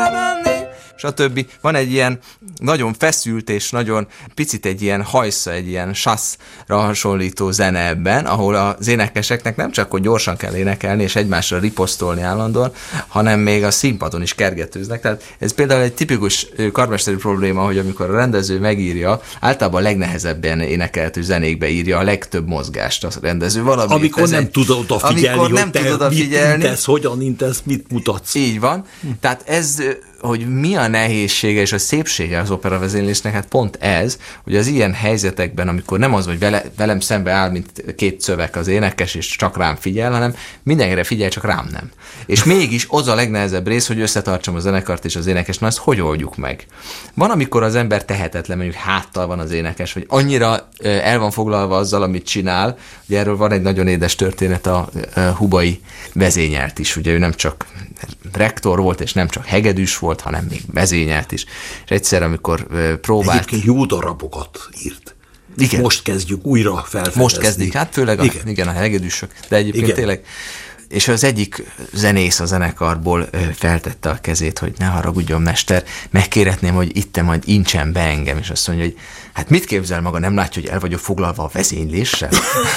elmenni, stb. Van egy ilyen nagyon feszült és nagyon picit egy ilyen hajsza, egy ilyen sasszra hasonlító zene ebben, ahol az énekeseknek nem csak, hogy gyorsan kell énekelni és egymásra riposztolni állandóan, hanem még a színpadon is kergetőznek. Tehát ez például egy tipikus karmesteri probléma, hogy amikor a rendező megírja, általában a legnehezebben énekeltő zenékbe írja a legtöbb mozgást a rendező. Valami amikor nem tud odafigyelni, hogy te mit intesz, hogyan intesz, mit mutatsz. Így van. Tehát ez, hogy mi a nehézsége és a szépsége az operavezénylésnek, hát pont ez, hogy az ilyen helyzetekben, amikor nem az, hogy velem szembe áll, mint két szöveg az énekes, és csak rám figyel, hanem mindenkire figyel, csak rám nem. És mégis az a legnehezebb rész, hogy összetartsam a zenekart és az énekes, na ezt hogy oldjuk meg? Van, amikor az ember tehetetlen, mondjuk háttal van az énekes, vagy annyira el van foglalva azzal, amit csinál. Ugye erről van egy nagyon édes történet, a Hubai vezényelt is, ugye ő nem csak rektor volt, és nem csak hegedűs volt, hanem még vezényelt is. És egyszer, amikor próbált... Egyébként jó darabokat írt. Igen. Most kezdjük újra felfedezni. Most kezdik, hát főleg a hegedűsök, de egyébként tényleg. És az egyik zenész a zenekarból feltette a kezét, hogy ne haragudjon, mester, megkérhetném, hogy itt majd incsen be engem, és azt mondja, hogy hát mit képzel maga, nem látja, hogy el vagyok foglalva a vezényléssel?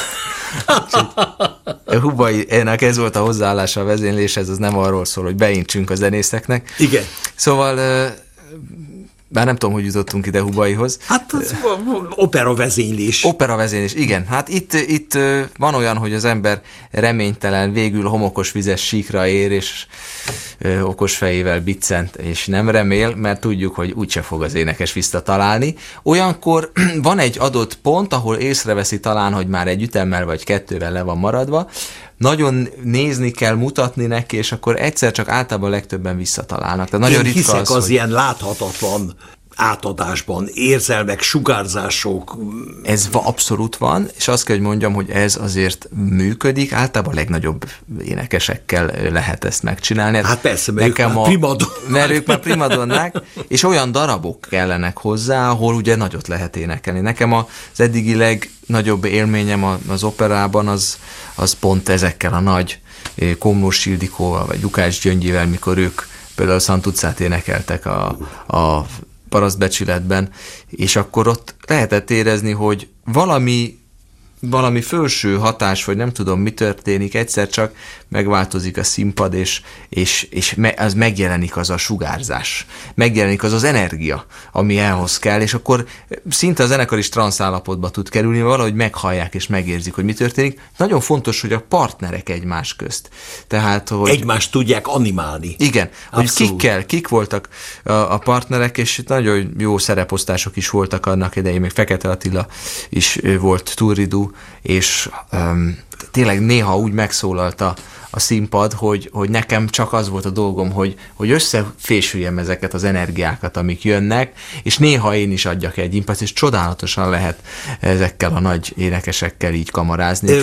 Hubainak ez volt a hozzáállása a vezényléshez, az nem arról szól, hogy beintsünk a zenészeknek. Igen. Szóval... Bár nem tudom, hogy jutottunk ide Hubaihoz. Hát operavezénylés. Operavezénylés, igen. Hát itt van olyan, hogy az ember reménytelen, végül homokos vizes síkra ér, és okos fejével biccent, és nem remél, mert tudjuk, hogy úgyse fog az énekes visszatalálni. Olyankor van egy adott pont, ahol észreveszi talán, hogy már egy ütemmel vagy kettővel le van maradva, nagyon nézni kell, mutatni neki, és akkor egyszer csak általában legtöbben visszatalálnak. Tehát nagyon ritka hiszek az ilyen láthatatlan átadásban, érzelmek, sugárzások. Ez abszolút van, és azt kell, hogy mondjam, hogy ez azért működik, általában a legnagyobb énekesekkel lehet ezt megcsinálni. Hát persze, mert ők már primadonnák, és olyan darabok kellenek hozzá, ahol ugye nagyot lehet énekelni. Nekem az eddigi legnagyobb élményem az operában az pont ezekkel a nagy Komlós Ildikóval, vagy Lukács Gyöngyivel, mikor ők például Szantuccát énekeltek a Parasztbecsületben, és akkor ott lehetett érezni, hogy valami felső hatás, vagy nem tudom, mi történik, egyszer csak megváltozik a színpad, és az megjelenik az a sugárzás, megjelenik az energia, ami ehhez kell, és akkor szinte a zenekar is transzállapotba tud kerülni, valahogy meghallják és megérzik, hogy mi történik. Nagyon fontos, hogy a partnerek egymás közt. Tehát, hogy egymást tudják animálni. Igen, abszolút. Hogy kik voltak a partnerek, és nagyon jó szereposztások is voltak annak idején, még Fekete Attila is volt Túridú, és tényleg néha úgy megszólalt a színpad, hogy nekem csak az volt a dolgom, hogy összefésüljem ezeket az energiákat, amik jönnek, és néha én is adjak egy impulzt, és csodálatosan lehet ezekkel a nagy énekesekkel így kamarázni.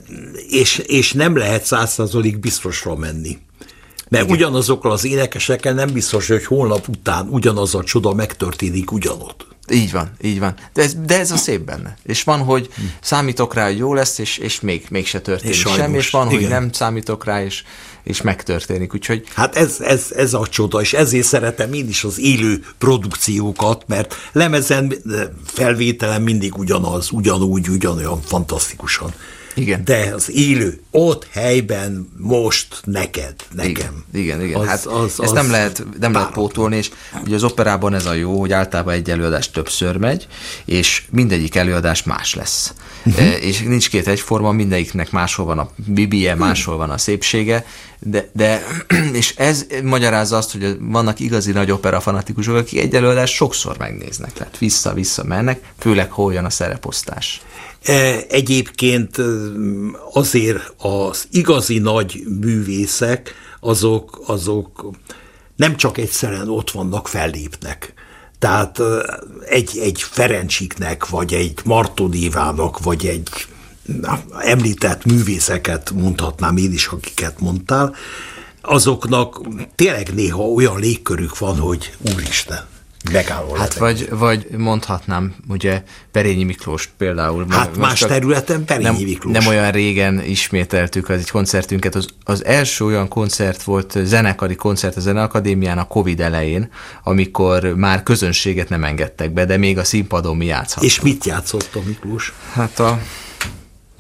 És nem lehet 100% biztosra menni. Mert igen, ugyanazokkal az énekesekkel nem biztos, hogy holnap után ugyanaz a csoda megtörténik ugyanott. Így van. De ez a szép benne. És van, hogy számítok rá, hogy jó lesz, és mégse történik semmi, és van, hogy nem számítok rá, és megtörténik. Úgyhogy... Hát ez a csoda, és ezért szeretem én is az élő produkciókat, mert lemezen, felvételen mindig ugyanolyan fantasztikusan. Igen. De az élő, ott helyben, most, nekem. Igen. Ezt nem lehet pótolni, és ugye az operában ez a jó, hogy általában egy előadás többször megy, és mindegyik előadás más lesz. És nincs két egyforma, mindegyiknek máshol van a bibije, máshol van a szépsége, de és ez magyarázza azt, hogy vannak igazi nagy opera fanatikusok, akik egy előadást sokszor megnéznek, tehát vissza-vissza mennek, főleg hol jön a szereposztás. Egyébként azért az igazi nagy művészek, azok nem csak egyszerűen ott vannak, fellépnek. Tehát egy Ferencsiknek, vagy egy Marton-Évának, vagy egy említett művészeket mondhatnám én is, akiket mondtál, azoknak tényleg néha olyan légkörük van, hogy úristen. megálló. Hát vagy mondhatnám, ugye Perényi Miklóst például. Hát más területen Perényi Miklós. Nem olyan régen ismételtük az egy koncertünket. Az első olyan koncert volt, zenekari koncert a Zeneakadémián a Covid elején, amikor már közönséget nem engedtek be, de még a színpadon mi játszhattunk. És mit játszott a Miklós? Hát